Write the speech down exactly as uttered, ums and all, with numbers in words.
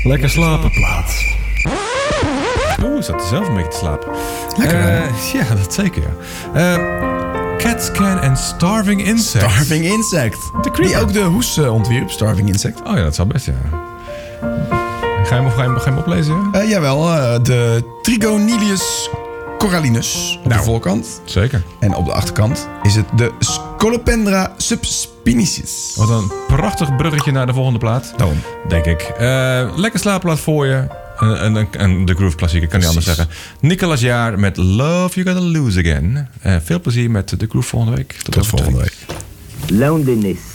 Lekker slapen plaat. Oeh, zat er zelf een beetje te slapen. Lekker, uh, hè? Ja, dat zeker. Ja. Uh, CatScan en Starving Insect. Starving Insect. Die ook de hoes uh, ontwierp, Starving Insect. Oh ja, dat zou best, ja. Ga je hem, ga je hem, ga je hem oplezen? Uh, jawel, uh, de Trigonilius corallinus op nou, de voorkant. Zeker. En op de achterkant is het de Scolopendra subspinicis. Wat een prachtig bruggetje naar de volgende plaat. Daarom. Denk ik. Uh, lekker slaapplaat voor je. En, en, en de groove klassieker, kan niet anders zeggen. Nicolas Jaar met Love You Gotta Lose Again. Uh, veel plezier met de groove volgende week. Tot, Tot volgende week. Loneliness.